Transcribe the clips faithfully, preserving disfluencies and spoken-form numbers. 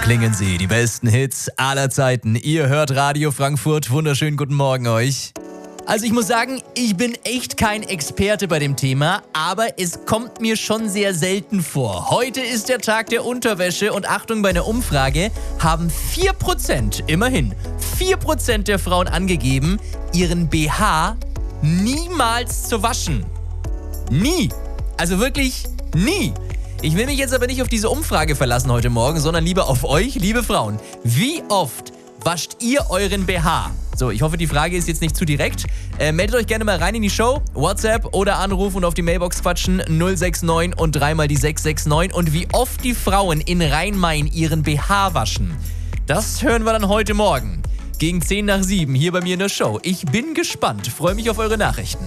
klingen sie, die besten Hits aller Zeiten. Ihr hört Radio Frankfurt. Wunderschönen guten Morgen euch. Also ich muss sagen, ich bin echt kein Experte bei dem Thema, aber es kommt mir schon sehr selten vor. Heute ist der Tag der Unterwäsche und Achtung, bei einer Umfrage haben vier Prozent, immerhin vier Prozent der Frauen angegeben, ihren B H niemals zu waschen. Nie. Also wirklich nie. Ich will mich jetzt aber nicht auf diese Umfrage verlassen heute Morgen, sondern lieber auf euch, liebe Frauen. Wie oft wascht ihr euren B H? So, ich hoffe, die Frage ist jetzt nicht zu direkt. Äh, meldet euch gerne mal rein in die Show. WhatsApp oder Anruf und auf die Mailbox quatschen. null sechs neun und dreimal die sechs sechs neun. Und wie oft die Frauen in Rhein-Main ihren B H waschen. Das hören wir dann heute Morgen. Gegen zehn nach sieben hier bei mir in der Show. Ich bin gespannt. Freue mich auf eure Nachrichten.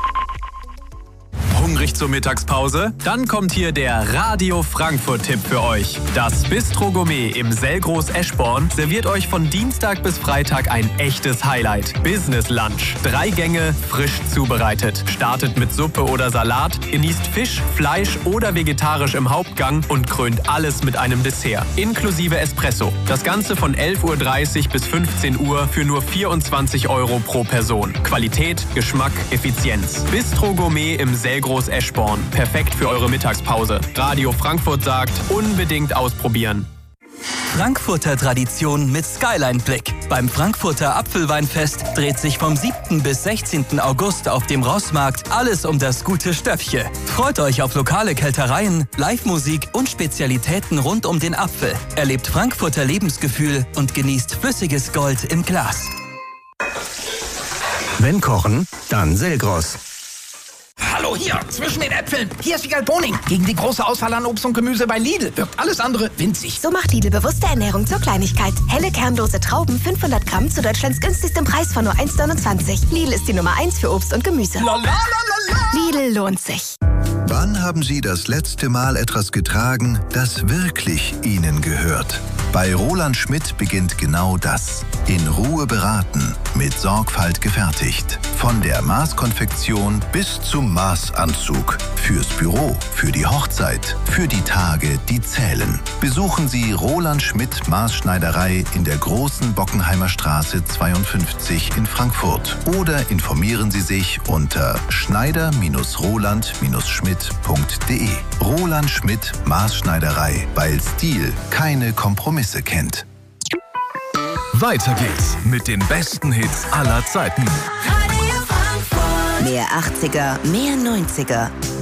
Hungrig zur Mittagspause? Dann kommt hier der Radio Frankfurt-Tipp für euch. Das Bistro Gourmet im Selgros Eschborn serviert euch von Dienstag bis Freitag ein echtes Highlight. Business Lunch. Drei Gänge, frisch zubereitet. Startet mit Suppe oder Salat, genießt Fisch, Fleisch oder vegetarisch im Hauptgang und krönt alles mit einem Dessert. Inklusive Espresso. Das Ganze von elf Uhr dreißig bis fünfzehn Uhr für nur vierundzwanzig Euro pro Person. Qualität, Geschmack, Effizienz. Bistro Gourmet im Selgros Eschborn. Perfekt für eure Mittagspause. Radio Frankfurt sagt, unbedingt ausprobieren. Frankfurter Tradition mit Skyline-Blick. Beim Frankfurter Apfelweinfest dreht sich vom siebten bis sechzehnten August auf dem Rossmarkt alles um das gute Stöffche. Freut euch auf lokale Kältereien, Live-Musik und Spezialitäten rund um den Apfel. Erlebt Frankfurter Lebensgefühl und genießt flüssiges Gold im Glas. Wenn kochen, dann Selgros. Hallo, hier, zwischen den Äpfeln. Hier ist Wiegald Boning. Gegen die große Auswahl an Obst und Gemüse bei Lidl wirkt alles andere winzig. So macht Lidl bewusste Ernährung zur Kleinigkeit. Helle, kernlose Trauben, fünfhundert Gramm zu Deutschlands günstigstem Preis von nur eins neunundzwanzig. Lidl ist die Nummer eins für Obst und Gemüse. La, la, la, la, la. Lidl lohnt sich. Wann haben Sie das letzte Mal etwas getragen, das wirklich Ihnen gehört? Bei Roland Schmidt beginnt genau das. In Ruhe beraten, mit Sorgfalt gefertigt. Von der Maßkonfektion bis zum Maßanzug. Fürs Büro, für die Hochzeit, für die Tage, die zählen. Besuchen Sie Roland Schmidt Maßschneiderei in der Großen Bockenheimer Straße zweiundfünfzig in Frankfurt. Oder informieren Sie sich unter schneider roland schmidt punkt de. Roland Schmidt Maßschneiderei, weil Stil keine Kompromisse kennt. Weiter geht's mit den besten Hits aller Zeiten. Mehr achtziger, mehr neunziger.